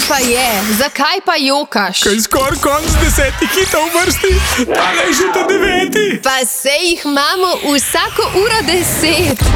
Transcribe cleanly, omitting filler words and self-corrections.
pa je? Zakaj pa jokaš? Kaj skoraj konc 10 hitov v vrsti, tale je že ta 9. Pa sej jih imamo vsako uro 10.